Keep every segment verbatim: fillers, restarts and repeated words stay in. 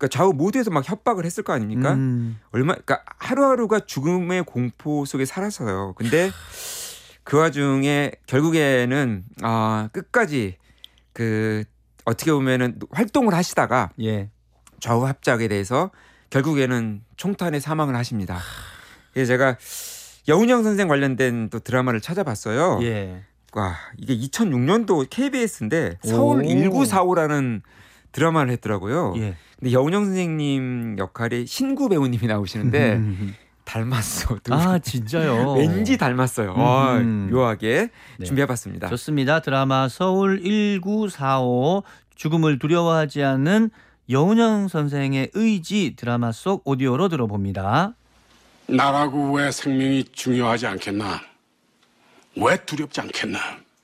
그러니까 좌우 모두에서 막 협박을 했을 거 아닙니까? 음. 얼마 그러니까 하루하루가 죽음의 공포 속에 살았어요. 근데 그 와중에 결국에는 아, 끝까지 그 어떻게 보면은 활동을 하시다가 예. 좌우 합작에 대해서 결국에는 총탄에 사망을 하십니다. 그래서 제가 여운형 선생 관련된 또 드라마를 찾아봤어요. 예. 와, 이게 이천육 년도 케이비에스인데 서울 오. 일구사오라는 드라마를 했더라고요. 예. 근데 여운형 선생님 역할에 신구 배우님이 나오시는데 닮았어. 두 아 분. 진짜요? 왠지 닮았어요. 와, 음. 묘하게 네. 준비해봤습니다. 좋습니다. 드라마 서울 일구사오 죽음을 두려워하지 않는 여운형 선생의 의지 드라마 속 오디오로 들어봅니다. 나라고 왜 생명이 중요하지 않겠나? 왜 두렵지 않겠나?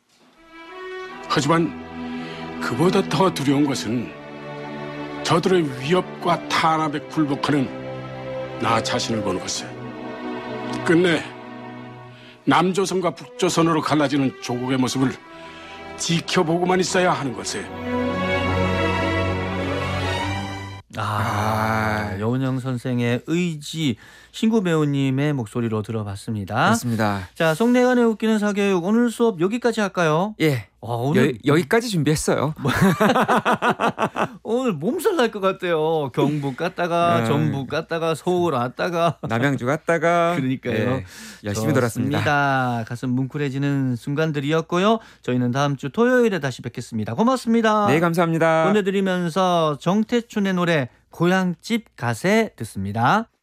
하지만 그보다 더 두려운 것은 저들의 위협과 탄압에 굴복하는 나 자신을 보는 것을. 끝내 남조선과 북조선으로 갈라지는 조국의 모습을 지켜보고만 있어야 하는 것을. 아, 여운형 선생의 의지 신구 배우님의 목소리로 들어봤습니다. 그렇습니다. 자, 속내관의 웃기는 사교육 오늘 수업 여기까지 할까요? 예. 아, 오늘 여, 여기까지 준비했어요. 오늘 몸살 날 것 같아요. 경북 갔다가 네. 전북 갔다가 서울 왔다가 남양주 갔다가 그러니까요. 예, 열심히 돌았습니다. 좋습니다. 가슴 뭉클해지는 순간들이었고요. 저희는 다음 주 토요일에 다시 뵙겠습니다. 고맙습니다. 네, 감사합니다. 보내드리면서 정태춘의 노래 고향집 가세 듣습니다.